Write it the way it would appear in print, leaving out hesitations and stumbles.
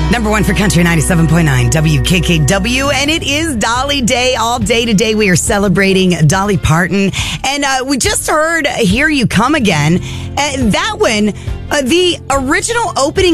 Number one for Country 97.9 WKKW, and it is Dolly Day. All day today we are celebrating Dolly Parton, and we just heard Here You Come Again. That one, the original opening